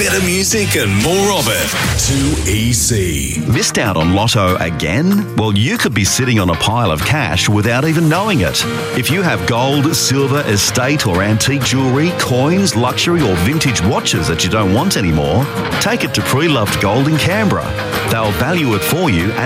better music and more of it. 2EC. Missed out on Lotto again? Well, you could be sitting on a pile of cash without even knowing it. If you have gold, silver, estate or antique jewellery, coins, luxury or vintage watches that you don't want anymore, take it to Pre-Loved Gold in Canberra. They'll value it for you